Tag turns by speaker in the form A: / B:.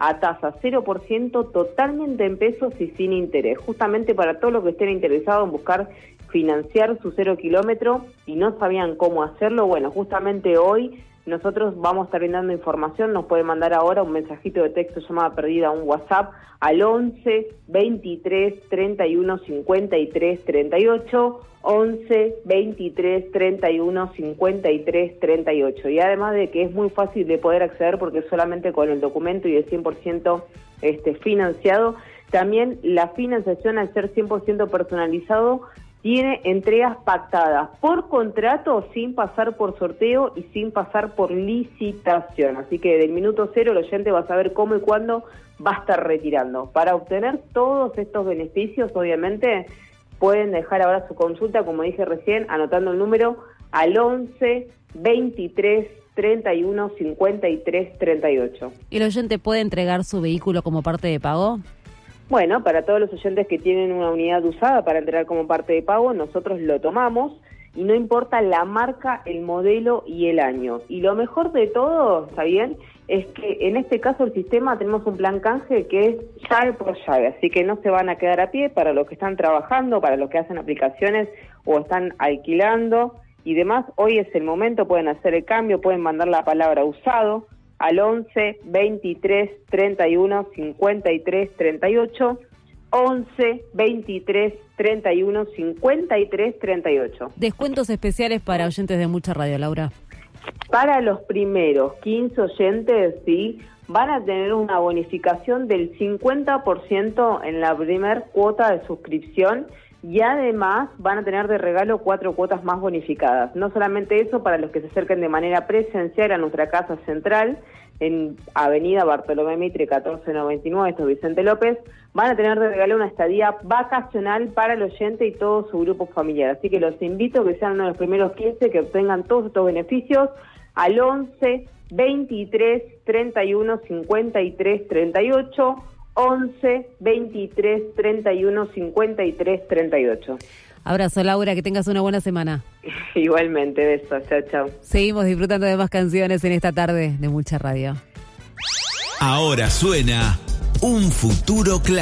A: a tasa 0%, totalmente en pesos y sin interés, justamente para todos los que estén interesados en buscar financiar su 0 kilómetro y no sabían cómo hacerlo. Bueno, justamente hoy nosotros vamos a estar brindando información. Nos pueden mandar ahora un mensajito de texto, llamada perdida, un WhatsApp al 11 23 31 53 38, 11 23 31 53 38. Y además de que es muy fácil de poder acceder porque solamente con el documento y el 100% financiado, también la financiación, al ser 100% personalizado, tiene entregas pactadas por contrato, sin pasar por sorteo y sin pasar por licitación. Así que del minuto cero el oyente va a saber cómo y cuándo va a estar retirando. Para obtener todos estos beneficios, obviamente, pueden dejar ahora su consulta, como dije recién, anotando el número al 11 23 31 53 38.
B: ¿Y el oyente puede entregar su vehículo como parte de pago?
A: Bueno, para todos los oyentes que tienen una unidad usada para entregar como parte de pago, nosotros lo tomamos y no importa la marca, el modelo y el año. Y lo mejor de todo, ¿está bien?, es que en este caso el sistema tenemos un plan canje que es llave por llave, así que no se van a quedar a pie para los que están trabajando, para los que hacen aplicaciones o están alquilando y demás. Hoy es el momento, pueden hacer el cambio, pueden mandar la palabra usado al 11 23 31 53 38, 11 23 31 53 38.
B: ¿Descuentos especiales para oyentes de Mucha Radio, Laura?
A: Para los primeros 15 oyentes, sí, van a tener una bonificación del 50% en la primer cuota de suscripción y además van a tener de regalo 4 cuotas más bonificadas. No solamente eso, para los que se acerquen de manera presencial a nuestra casa central, en Avenida Bartolomé Mitre 1499, esto es Vicente López, van a tener de regalo una estadía vacacional para el oyente y todo su grupo familiar. Así que los invito a que sean uno de los primeros 15 que obtengan todos estos beneficios al 11 23 31 53 38, 11 23 31 53 38.
B: Abrazo, Laura, que tengas una buena semana.
A: Igualmente, besos, chao, chao.
B: Seguimos disfrutando de más canciones en esta tarde de Mucha Radio.
C: Ahora suena Un Futuro Claro.